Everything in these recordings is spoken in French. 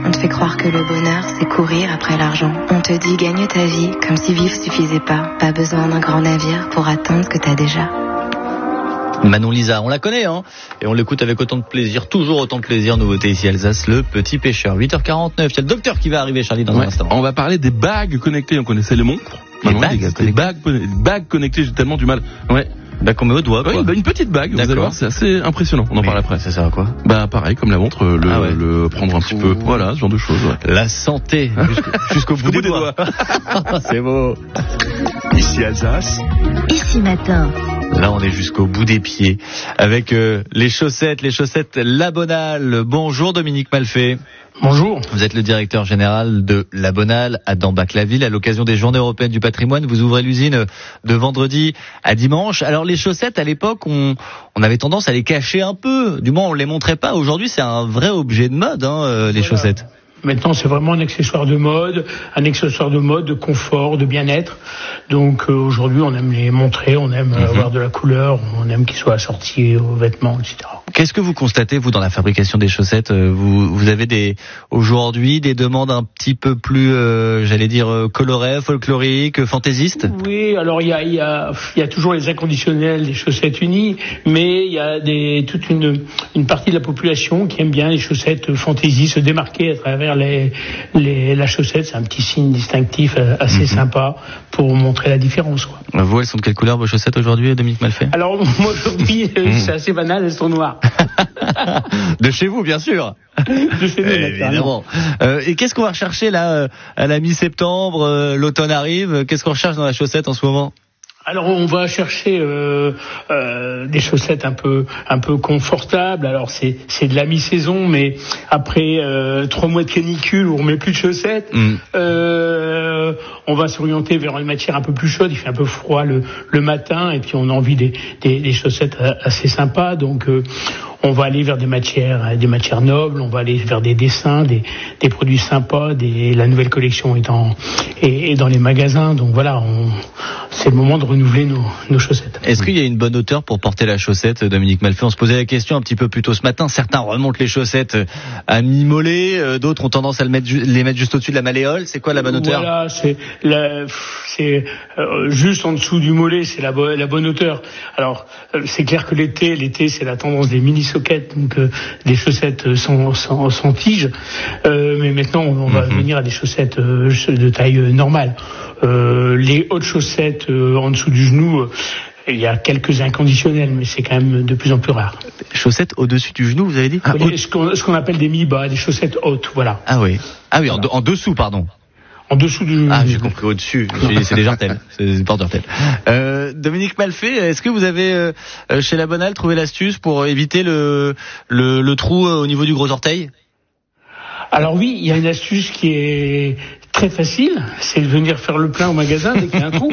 On te fait croire que le bonheur, c'est courir après l'argent. On te dit gagne ta vie, comme si vivre suffisait pas. Pas besoin d'un grand navire pour atteindre ce que t'as déjà. Manon Lisa, on la connaît, hein, et on l'écoute avec autant de plaisir, toujours autant de plaisir. Nouveauté ici Alsace, le petit pêcheur. 8h49, il y a le docteur qui va arriver, Charlie, dans un instant. On va parler des bagues connectées. On connaissait les montres. Des bagues connectées, j'ai tellement du mal. Ouais. Bah, qu'on met au doigt, quoi. Oui, une petite bague, vous allez voir, c'est assez impressionnant. On en parle après. Ça sert à quoi? Bah, pareil, comme la montre, le prendre un petit peu. Voilà, ce genre de choses, ouais. La santé, jusqu'au bout des doigts. C'est beau. Ici Alsace. Ici Matin. Là, on est jusqu'au bout des pieds. Avec les chaussettes La Bonale. Bonjour Dominique Malfait. Bonjour. Vous êtes le directeur général de La Bonale à Dambach-la-Ville. À l'occasion des Journées européennes du patrimoine, vous ouvrez l'usine de vendredi à dimanche. Alors les chaussettes, à l'époque, on avait tendance à les cacher un peu. Du moins, on les montrait pas. Aujourd'hui, c'est un vrai objet de mode, les chaussettes. Maintenant, c'est vraiment un accessoire de mode, de confort, de bien-être. Donc aujourd'hui, on aime les montrer, on aime avoir de la couleur, on aime qu'ils soient assortis aux vêtements, etc. Qu'est-ce que vous constatez, vous, dans la fabrication des chaussettes? Vous avez aujourd'hui des demandes un petit peu plus, colorées, folkloriques, fantaisistes? Oui, alors il y a toujours les inconditionnels, les chaussettes unies, mais il y a toute une partie de la population qui aime bien les chaussettes fantaisie, se démarquer à travers la chaussette. C'est un petit signe distinctif assez sympa pour montrer la différence, quoi. Vous, elles sont de quelle couleur vos chaussettes aujourd'hui, Dominique Malfait? Alors moi aujourd'hui, c'est assez banal, elles sont noires. De chez vous, bien sûr. De chez nous, évidemment. Et qu'est-ce qu'on va rechercher là à la mi-septembre? L'automne arrive. Qu'est-ce qu'on recherche dans la chaussette en ce moment? Alors on va chercher des chaussettes un peu confortables. Alors c'est de la mi-saison, mais après 3 mois de canicule où on met plus de chaussettes, on va s'orienter vers une matière un peu plus chaude. Il fait un peu froid le matin et puis on a envie des chaussettes assez sympas. Donc on va aller vers des matières nobles, on va aller vers des dessins, des produits sympas. La nouvelle collection est dans les magasins. Donc voilà, c'est le moment de renouveler nos chaussettes. Est-ce qu'il y a une bonne hauteur pour porter la chaussette, Dominique Malfait? On se posait la question un petit peu plus tôt ce matin. Certains remontent les chaussettes à mi-mollet, d'autres ont tendance à les mettre juste au-dessus de la malléole. C'est quoi la bonne hauteur? Voilà, c'est juste en dessous du mollet, c'est la bonne hauteur. Alors c'est clair que l'été c'est la tendance des mini-sockets, donc des chaussettes sans tige. Mais maintenant on va venir à des chaussettes de taille normale. Les hautes chaussettes en dessous du genou, il y a quelques inconditionnels, mais c'est quand même de plus en plus rare. Chaussettes au-dessus du genou, vous avez dit? Ce qu'on appelle des mi-bas, des chaussettes hautes, voilà. Ah oui, voilà. En dessous, pardon. En dessous du genou. Ah, j'ai compris, au-dessus. C'est des jartelles, c'est des porte-jartelles. Dominique Malfait, est-ce que vous avez chez La Bonale trouvé l'astuce pour éviter le trou au niveau du gros orteil? Alors oui, il y a une astuce qui est très facile, c'est de venir faire le plein au magasin dès qu'il y a un trou.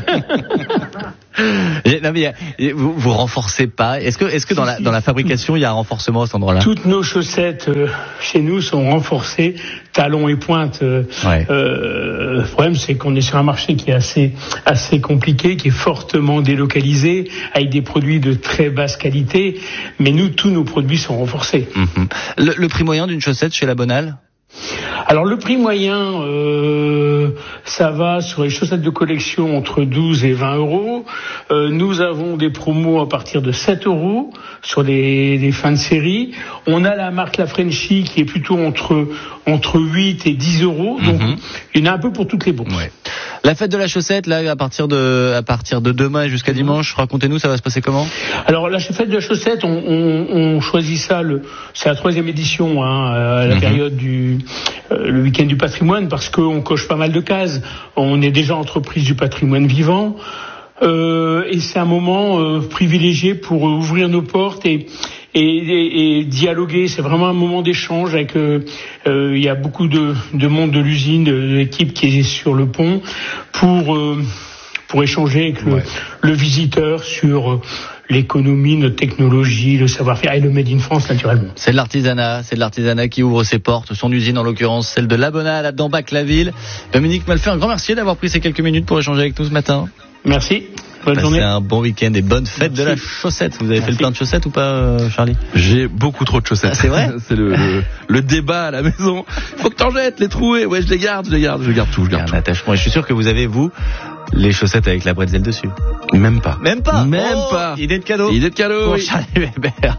Non mais vous renforcez pas. Est-ce que dans la fabrication il y a un renforcement à cet endroit-là? Toutes nos chaussettes chez nous sont renforcées, talons et pointes. Le problème c'est qu'on est sur un marché qui est assez compliqué, qui est fortement délocalisé, avec des produits de très basse qualité. Mais tous nos produits sont renforcés. Le prix moyen d'une chaussette chez La Bonale? Alors le prix moyen, ça va sur les chaussettes de collection entre 12 et 20 euros. Nous avons des promos à partir de 7 euros sur les fins de série. On a la marque La Frenchie qui est plutôt entre 8 et 10 euros. Donc il y en a un peu pour toutes les bourses. Ouais. La fête de la chaussette, là, à partir de demain jusqu'à dimanche, racontez-nous, ça va se passer comment? Alors, la fête de la chaussette, on choisit ça, c'est la 3e édition, à la période le week-end du patrimoine, parce qu'on coche pas mal de cases. On est déjà entreprise du patrimoine vivant, et c'est un moment privilégié pour ouvrir nos portes et dialoguer. C'est vraiment un moment d'échange avec il y a beaucoup de monde de l'usine, de l'équipe qui est sur le pont pour échanger avec le visiteur sur l'économie, notre technologie, le savoir-faire et le Made in France naturellement. C'est de l'artisanat qui ouvre ses portes, son usine en l'occurrence, celle de La Bonale à Dambach-la-Ville. Dominique Malfait, un grand merci d'avoir pris ces quelques minutes pour échanger avec nous ce matin. Merci. Bonne journée. C'est un bon week-end et bonne fête de la chaussette. Vous avez fait le plein de chaussettes ou pas, Charlie? J'ai beaucoup trop de chaussettes. Ah, c'est vrai? C'est le débat à la maison. Faut que t'en jettes, les trouées. Ouais, je les garde tout. Je garde tout. Un attachement. Et je suis sûr que vous avez, vous, les chaussettes avec la bretzel dessus. Même pas. Idée de cadeau. Pour oui. Charlie Weber.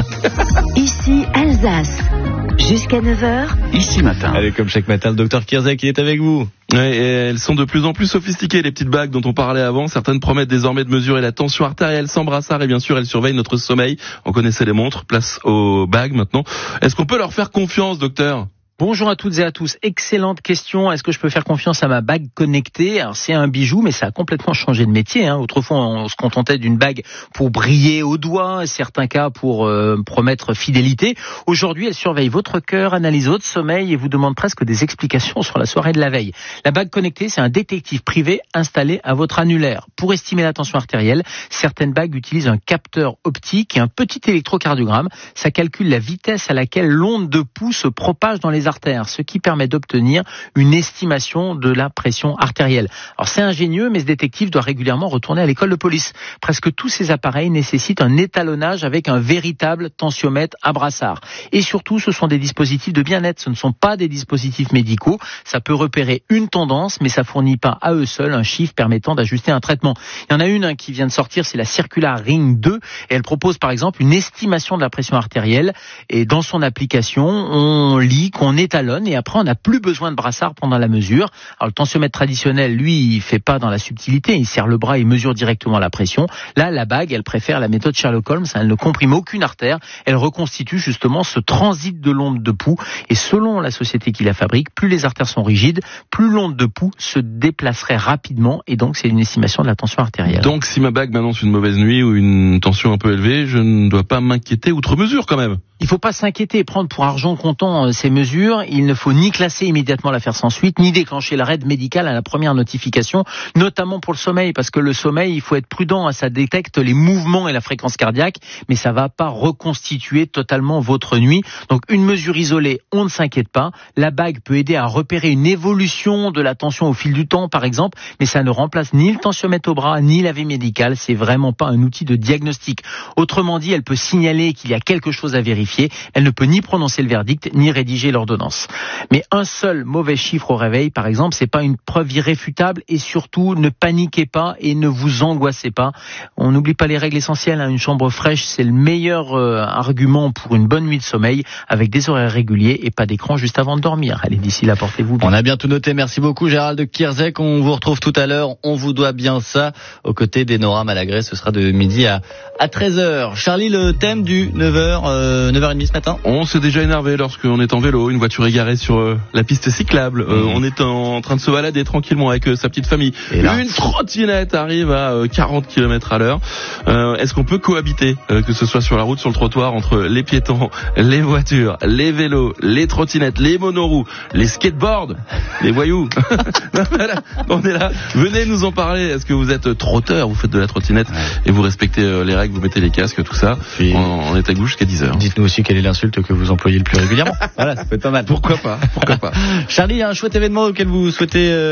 Ici Alsace. Jusqu'à 9h. Ici matin. Allez, comme chaque matin, le docteur Kierzek, il est avec vous. Ouais, et elles sont de plus en plus sophistiquées, les petites bagues dont on parlait avant. Certaines promettent désormais de mesurer la tension artérielle sans brassard et bien sûr, elles surveillent notre sommeil. On connaissait les montres, place aux bagues maintenant. Est-ce qu'on peut leur faire confiance, docteur ? Bonjour à toutes et à tous. Excellente question. Est-ce que je peux faire confiance à ma bague connectée? Alors, c'est un bijou, mais ça a complètement changé de métier. Autrefois, on se contentait d'une bague pour briller au doigt, certains cas pour promettre fidélité. Aujourd'hui, elle surveille votre cœur, analyse votre sommeil et vous demande presque des explications sur la soirée de la veille. La bague connectée, c'est un détective privé installé à votre annulaire. Pour estimer la tension artérielle, certaines bagues utilisent un capteur optique et un petit électrocardiogramme. Ça calcule la vitesse à laquelle l'onde de pouls se propage dans les artères, ce qui permet d'obtenir une estimation de la pression artérielle. Alors c'est ingénieux, mais ce détective doit régulièrement retourner à l'école de police. Presque tous ces appareils nécessitent un étalonnage avec un véritable tensiomètre à brassard. Et surtout, ce sont des dispositifs de bien-être, ce ne sont pas des dispositifs médicaux. Ça peut repérer une tendance, mais ça fournit pas à eux seuls un chiffre permettant d'ajuster un traitement. Il y en a une qui vient de sortir, c'est la Circular Ring 2, et elle propose par exemple une estimation de la pression artérielle. Et dans son application, on lit qu'on étalonne et après on n'a plus besoin de brassard pendant la mesure. Alors le tensiomètre traditionnel, lui, il fait pas dans la subtilité, il serre le bras et mesure directement la pression. Là, la bague, elle préfère la méthode Sherlock Holmes, elle ne comprime aucune artère, elle reconstitue justement ce transit de l'onde de pouls et selon la société qui la fabrique, plus les artères sont rigides, plus l'onde de pouls se déplacerait rapidement et donc c'est une estimation de la tension artérielle. Donc si ma bague m'annonce une mauvaise nuit ou une tension un peu élevée, je ne dois pas m'inquiéter outre mesure quand même. Il ne faut pas s'inquiéter et prendre pour argent comptant ces mesures. Il ne faut ni classer immédiatement l'affaire sans suite, ni déclencher l'arrêt médical à la première notification, notamment pour le sommeil, parce que le sommeil, il faut être prudent, ça détecte les mouvements et la fréquence cardiaque, mais ça ne va pas reconstituer totalement votre nuit. Donc une mesure isolée, on ne s'inquiète pas. La bague peut aider à repérer une évolution de la tension au fil du temps, par exemple, mais ça ne remplace ni le tensiomètre au bras, ni l'avis médical. C'est vraiment pas un outil de diagnostic. Autrement dit, elle peut signaler qu'il y a quelque chose à vérifier. Elle ne peut ni prononcer le verdict, ni rédiger l'ordonnance. Mais un seul mauvais chiffre au réveil, par exemple, c'est pas une preuve irréfutable et surtout, ne paniquez pas et ne vous angoissez pas. On n'oublie pas les règles essentielles, Une chambre fraîche, c'est le meilleur argument pour une bonne nuit de sommeil avec des horaires réguliers et pas d'écran juste avant de dormir. Allez, d'ici là, portez-vous bien. On a bien tout noté. Merci beaucoup, Gérald Kierzek. On vous retrouve tout à l'heure. On vous doit bien ça. Aux côtés d'Enora Malagré, ce sera de midi à 13h. Charlie, le thème du 9h30 ce matin. On s'est déjà énervé lorsqu'on est en vélo, une voiture égarée sur la piste cyclable. On est en train de se balader tranquillement avec sa petite famille. Et là, une trottinette arrive à 40 km à l'heure. Est-ce qu'on peut cohabiter, que ce soit sur la route, sur le trottoir, entre les piétons, les voitures, les vélos, les trottinettes, les monoroues, les skateboards, les voyous? Voilà, on est là. Venez nous en parler. Est-ce que vous êtes trotteur, vous faites de la trottinette et vous respectez les règles, vous mettez les casques, tout ça? On est avec vous jusqu'à 10h. Dites-nous aussi quelle est l'insulte que vous employez le plus régulièrement. Voilà, ça peut être pas mal. Pourquoi pas? Charlie, il y a un chouette événement auquel vous souhaitez,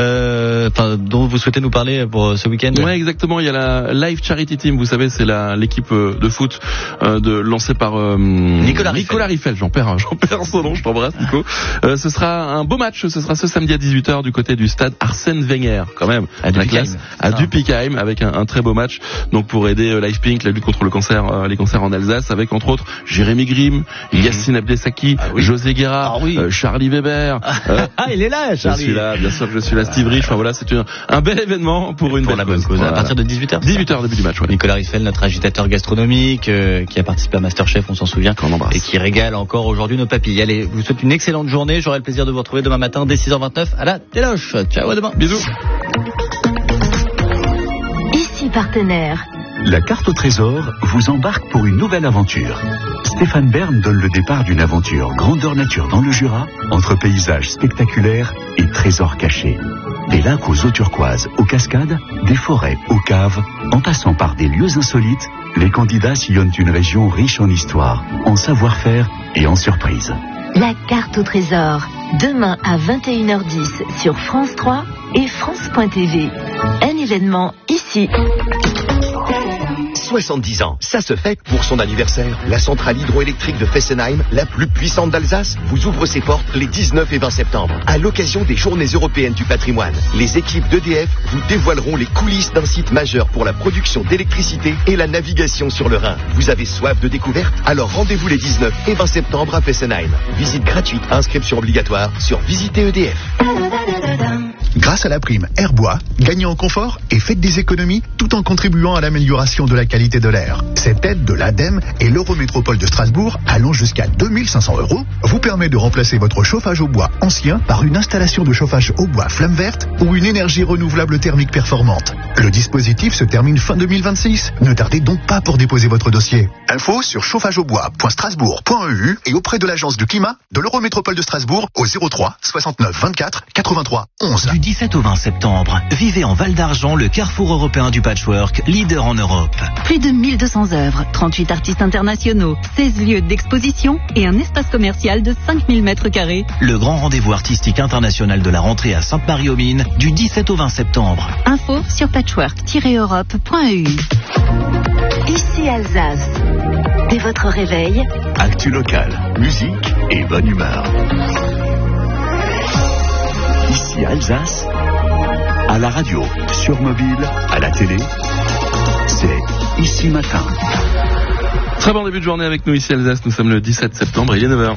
dont vous souhaitez nous parler pour ce week-end. Ouais, exactement. Il y a la Live Charity Team. Vous savez, c'est l'équipe de foot lancée par Nicolas Riffel. J'en perds son nom. Je t'embrasse, Nico. Ce sera un beau match. Ce sera ce samedi à 18h du côté du stade Arsène Wenger, quand même. À Dupikheim, avec un très beau match. Donc pour aider Life Pink, la lutte contre le cancer, les cancers en Alsace, avec entre autres Jérémy Grimm, Yassine Abdessaki, José Guerra, Charlie Weber. Il est là, Charlie. Je suis là, bien sûr que je suis là, Steve Rich. Enfin voilà, c'est un bel événement pour la bonne cause. Voilà. À partir de 18h. 18h, début du match. Ouais. Nicolas Riffel, notre agitateur gastronomique, qui a participé à Masterchef, on s'en souvient, et qui régale encore aujourd'hui nos papilles. Allez, je vous souhaite une excellente journée. J'aurai le plaisir de vous retrouver demain matin dès 6h29 à la téloche. Ciao, à demain. Bisous. Ici partenaire. La carte au trésor vous embarque pour une nouvelle aventure. Stéphane Bern donne le départ d'une aventure grandeur nature dans le Jura, entre paysages spectaculaires et trésors cachés. Des lacs aux eaux turquoises, aux cascades, des forêts, aux caves, en passant par des lieux insolites, les candidats sillonnent une région riche en histoire, en savoir-faire et en surprises. La carte au trésor, demain à 21h10 sur France 3 et France.tv. Un événement ici ici. 70 ans, ça se fête pour son anniversaire. La centrale hydroélectrique de Fessenheim, la plus puissante d'Alsace, vous ouvre ses portes les 19 et 20 septembre. À l'occasion des Journées européennes du patrimoine, les équipes d'EDF vous dévoileront les coulisses d'un site majeur pour la production d'électricité et la navigation sur le Rhin. Vous avez soif de découverte? Alors rendez-vous les 19 et 20 septembre à Fessenheim. Visite gratuite, inscription obligatoire sur Visiter EDF. Grâce à la prime Airbois, gagnez en confort et faites des économies tout en contribuant à l'amélioration de la qualité de l'air. Cette aide de l'ADEME et l'Eurométropole de Strasbourg, allant jusqu'à 2 500 €, vous permet de remplacer votre chauffage au bois ancien par une installation de chauffage au bois flamme verte ou une énergie renouvelable thermique performante. Le dispositif se termine fin 2026. Ne tardez donc pas pour déposer votre dossier. Info sur chauffageaubois.strasbourg.eu et auprès de l'agence du climat de l'Eurométropole de Strasbourg au 03 69 24 83 11. Du 17 au 20 septembre, vivez en Val d'Argent le carrefour européen du patchwork, leader en Europe. Plus de 1200 œuvres, 38 artistes internationaux, 16 lieux d'exposition et un espace commercial de 5000 m². Le grand rendez-vous artistique international de la rentrée à Sainte-Marie-aux-Mines du 17 au 20 septembre. Info sur patchwork-europe.eu. Ici Alsace. Dès votre réveil, actu local, musique et bonne humeur. Ici Alsace, à la radio, sur mobile, à la télé, c'est Ici Matin. Très bon début de journée avec nous ici Alsace, nous sommes le 17 septembre, il est 9h.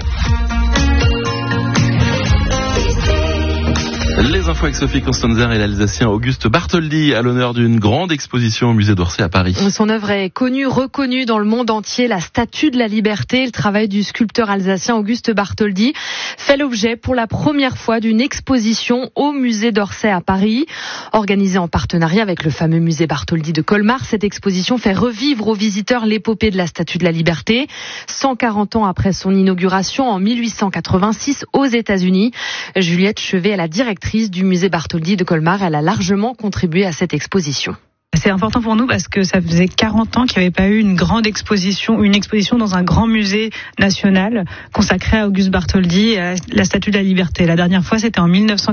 Les infos avec Sophie Constanzer et l'Alsacien Auguste Bartholdi à l'honneur d'une grande exposition au musée d'Orsay à Paris. Son œuvre est connue, reconnue dans le monde entier, la Statue de la Liberté. Le travail du sculpteur alsacien Auguste Bartholdi fait l'objet pour la première fois d'une exposition au musée d'Orsay à Paris. Organisée en partenariat avec le fameux musée Bartholdi de Colmar, cette exposition fait revivre aux visiteurs l'épopée de la Statue de la Liberté. 140 ans après son inauguration en 1886 aux États-Unis. Juliette Chevet est la directrice du musée Bartholdi de Colmar. Elle a largement contribué à cette exposition. C'est important pour nous parce que ça faisait 40 ans qu'il n'y avait pas eu une grande exposition, une exposition dans un grand musée national consacré à Auguste Bartholdi et à la Statue de la Liberté. La dernière fois, c'était en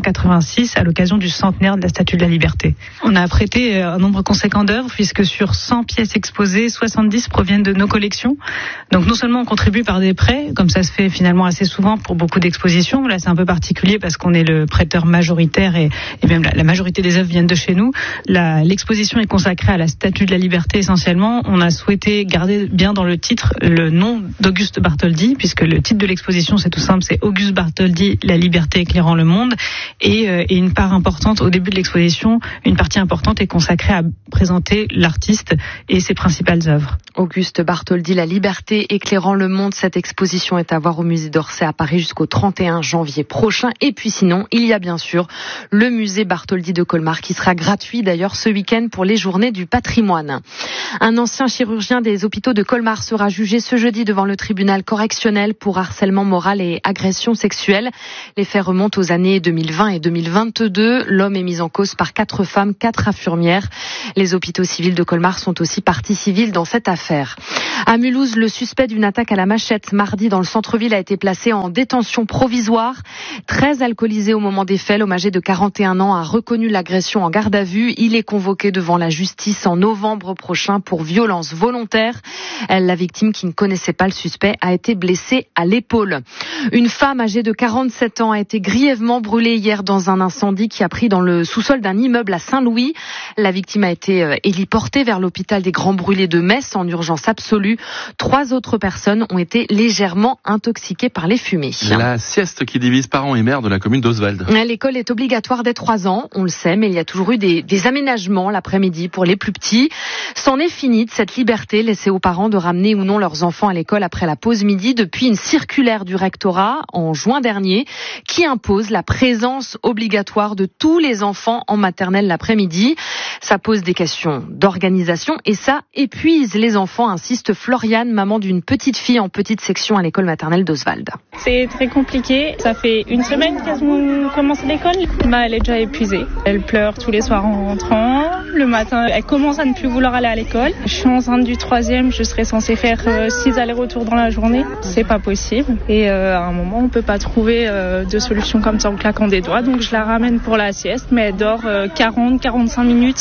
1986 à l'occasion du centenaire de la Statue de la Liberté. On a prêté un nombre conséquent d'œuvres puisque sur 100 pièces exposées, 70 proviennent de nos collections. Donc non seulement on contribue par des prêts, comme ça se fait finalement assez souvent pour beaucoup d'expositions. Là, c'est un peu particulier parce qu'on est le prêteur majoritaire et même la majorité des œuvres viennent de chez nous. L'exposition est consacré à la Statue de la Liberté essentiellement. On a souhaité garder bien dans le titre le nom d'Auguste Bartholdi, puisque le titre de l'exposition, c'est tout simple, c'est Auguste Bartholdi, la liberté éclairant le monde. Et une part importante, au début de l'exposition, une partie importante est consacrée à présenter l'artiste et ses principales œuvres. Auguste Bartholdi, la liberté éclairant le monde. Cette exposition est à voir au musée d'Orsay à Paris jusqu'au 31 janvier prochain. Et puis sinon, il y a bien sûr le musée Bartholdi de Colmar qui sera gratuit d'ailleurs ce week-end pour les journées du patrimoine. Un ancien chirurgien des hôpitaux de Colmar sera jugé ce jeudi devant le tribunal correctionnel pour harcèlement moral et agression sexuelle. Les faits remontent aux années 2020 et 2022. L'homme est mis en cause par 4 femmes, 4 infirmières. Les hôpitaux civils de Colmar sont aussi partie civile dans cette affaire. À Mulhouse, le suspect d'une attaque à la machette mardi dans le centre-ville a été placé en détention provisoire. Très alcoolisé au moment des faits, l'homme âgé de 41 ans a reconnu l'agression en garde à vue. Il est convoqué devant la justice en novembre prochain pour violence volontaire. La victime, qui ne connaissait pas le suspect, a été blessée à l'épaule. Une femme âgée de 47 ans a été grièvement brûlée hier dans un incendie qui a pris dans le sous-sol d'un immeuble à Saint-Louis. La victime a été héliportée vers l'hôpital des Grands Brûlés de Metz en urgence absolue. 3 autres personnes ont été légèrement intoxiquées par les fumées. La sieste qui divise parents et mères de la commune d'Oswald. L'école est obligatoire dès 3 ans, on le sait, mais il y a toujours eu des aménagements l'après-midi pour les plus petits. C'en est fini de cette liberté laissée aux parents de ramener ou non leurs enfants à l'école après la pause midi depuis une circulaire du rectorat en juin dernier qui impose la présence obligatoire de tous les enfants en maternelle l'après-midi. Ça pose des questions d'organisation et ça épuise les enfants, insiste Floriane, maman d'une petite fille en petite section à l'école maternelle d'Oswald. C'est très compliqué. Ça fait une semaine qu'elle commence l'école. Elle est déjà épuisée. Elle pleure tous les soirs en rentrant. Le matin, elle commence à ne plus vouloir aller à l'école. Je suis enceinte du 3e. Je serais censée faire 6 allers-retours dans la journée. C'est pas possible. Et à un moment, on peut pas trouver de solution comme ça en claquant des doigts. Donc je la ramène pour la sieste, mais elle dort 40-45 minutes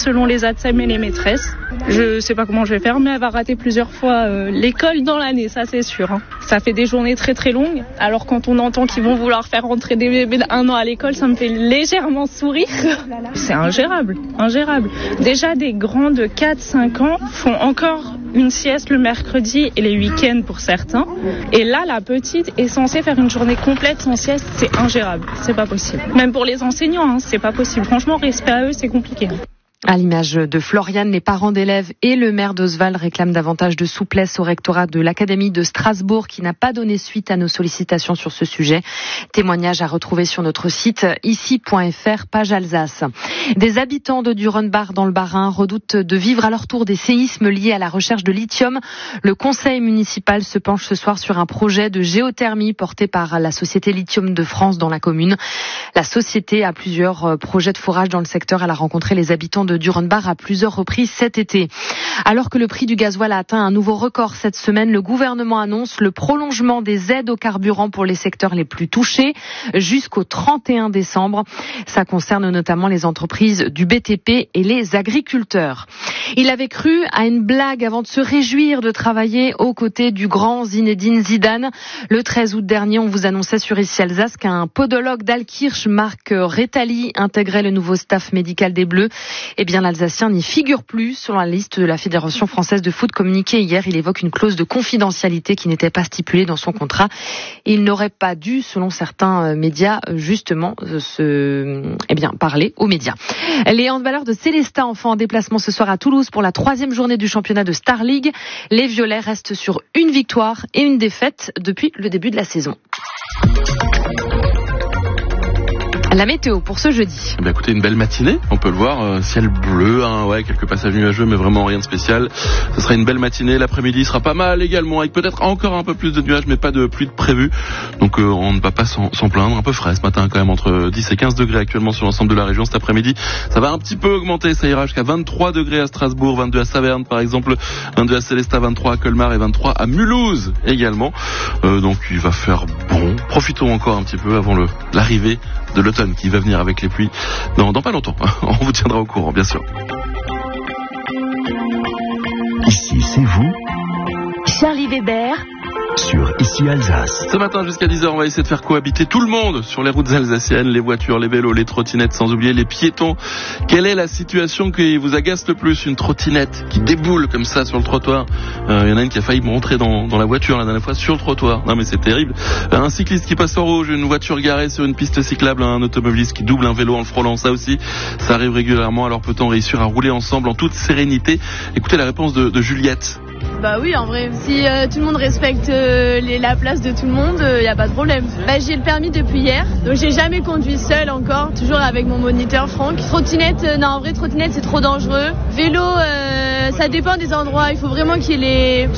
selon les ATSEM et les maîtresses. Je sais pas comment je vais faire, mais elle va rater plusieurs fois l'école dans l'année, ça c'est sûr. Hein. Ça fait des journées très très longues. Alors quand on entend qu'ils vont vouloir faire rentrer des bébés d'1 an à l'école, ça me fait légèrement sourire. C'est ingérable. Déjà des grands de 4-5 ans font encore une sieste le mercredi et les week-ends pour certains. Et là, la petite est censée faire une journée complète sans sieste, c'est ingérable. C'est pas possible. Même pour les enseignants, hein, c'est pas possible. Franchement, respect à eux, c'est compliqué. À l'image de Floriane, les parents d'élèves et le maire d'Oswald réclament davantage de souplesse au rectorat de l'Académie de Strasbourg qui n'a pas donné suite à nos sollicitations sur ce sujet. Témoignage à retrouver sur notre site ici.fr, page Alsace. Des habitants de Durenbach dans le Bas-Rhin redoutent de vivre à leur tour des séismes liés à la recherche de lithium. Le conseil municipal se penche ce soir sur un projet de géothermie porté par la société Lithium de France dans la commune. La société a plusieurs projets de forage dans le secteur. Elle a rencontré les habitants de Durenbach à plusieurs reprises cet été. Alors que le prix du gasoil a atteint un nouveau record cette semaine, le gouvernement annonce le prolongement des aides au carburant pour les secteurs les plus touchés jusqu'au 31 décembre. Ça concerne notamment les entreprises du BTP et les agriculteurs. Il avait cru à une blague avant de se réjouir de travailler aux côtés du grand Zinedine Zidane. Le 13 août dernier, on vous annonçait sur Ici Alsace qu'un podologue d'Alkirch, Marc Retali, intégrait le nouveau staff médical des Bleus. Eh bien, l'Alsacien n'y figure plus sur la liste de la Fédération française de foot communiquée hier. Il évoque une clause de confidentialité qui n'était pas stipulée dans son contrat. Il n'aurait pas dû, selon certains médias, justement, parler aux médias. Les handballeurs de Célestat, enfin en déplacement ce soir à Toulouse pour la 3e journée du championnat de Star League. Les Violets restent sur une victoire et une défaite depuis le début de la saison. La météo pour ce jeudi. Eh bien, écoutez, une belle matinée, on peut le voir, ciel bleu, quelques passages nuageux, mais vraiment rien de spécial. Ce sera une belle matinée, l'après-midi sera pas mal également, avec peut-être encore un peu plus de nuages, mais pas de pluie de prévu. Donc on ne va pas s'en plaindre, un peu frais ce matin quand même, entre 10 et 15 degrés actuellement sur l'ensemble de la région. Cet après-midi, ça va un petit peu augmenter, ça ira jusqu'à 23 degrés à Strasbourg, 22 à Saverne par exemple, 22 à Célestat, 23 à Colmar et 23 à Mulhouse également. Donc il va faire bon. Profitons encore un petit peu avant l'arrivée de l'automne qui va venir avec les pluies dans pas longtemps. On vous tiendra au courant, bien sûr. Ici, c'est vous. Charlie Weber. Sur Ici Alsace. Ce matin jusqu'à 10h, on va essayer de faire cohabiter tout le monde sur les routes alsaciennes, les voitures, les vélos, les trottinettes, sans oublier les piétons. Quelle est la situation qui vous agace le plus? Une trottinette qui déboule comme ça sur le trottoir. Il y en a une qui a failli me rentrer dans la voiture la dernière fois sur le trottoir. Non mais c'est terrible. Un cycliste qui passe en rouge, une voiture garée sur une piste cyclable, un automobiliste qui double un vélo en le frôlant, ça aussi, ça arrive régulièrement. Alors peut-on réussir à rouler ensemble en toute sérénité? Écoutez la réponse de Juliette. Bah oui, en vrai, si tout le monde respecte la place de tout le monde, y a pas de problème. Bah j'ai le permis depuis hier, donc j'ai jamais conduit seule encore, toujours avec mon moniteur Franck. Trottinette, non en vrai trottinette c'est trop dangereux. Vélo, ça dépend des endroits, il faut vraiment qu'il y ait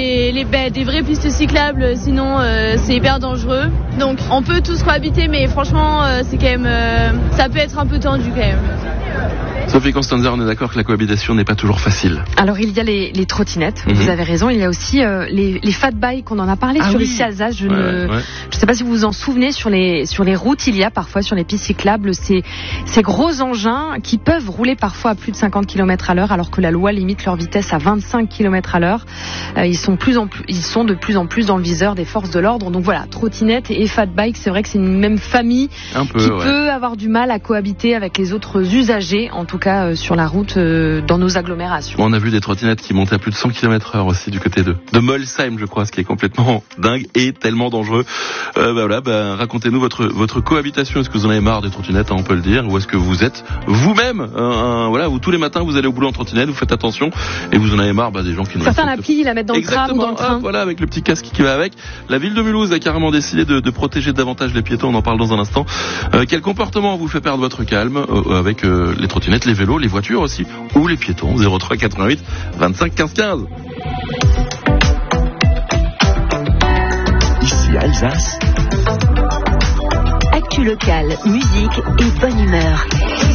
des vraies pistes cyclables, sinon c'est hyper dangereux. Donc on peut tous cohabiter, mais franchement c'est quand même, ça peut être un peu tendu quand même. Sophie Constanza, on est d'accord que la cohabitation n'est pas toujours facile. Alors il y a les trottinettes, vous avez raison, il y a aussi les fat bikes, on en a parlé sur Ici Alsace, je sais pas si vous vous en souvenez, sur les routes, il y a parfois sur les pistes cyclables ces gros engins qui peuvent rouler parfois à plus de 50 km à l'heure alors que la loi limite leur vitesse à 25 km à l'heure. Ils sont de plus en plus dans le viseur des forces de l'ordre. Donc voilà, trottinettes et fat bike, c'est vrai que c'est une même famille qui peut avoir du mal à cohabiter avec les autres usagers, en tout cas sur la route dans nos agglomérations. On a vu des trottinettes qui montaient à plus de 100 km/h aussi du côté de Molsheim, je crois, ce qui est complètement dingue et tellement dangereux. Racontez-nous votre cohabitation. Est-ce que vous en avez marre des trottinettes, on peut le dire, ou est-ce que vous êtes vous-même où tous les matins vous allez au boulot en trottinette, vous faites attention et vous en avez marre des gens qui ne certains l'appli, la mettent dans le tram ou dans le train. Voilà, avec le petit casque qui va avec. La ville de Mulhouse a carrément décidé de protéger davantage les piétons, on en parle dans un instant. Quel comportement vous fait perdre votre calme avec les trottinettes, les vélos, les voitures aussi, ou les piétons? 03 88 25 15 15. Ici Alsace. Actu locale, musique et bonne humeur.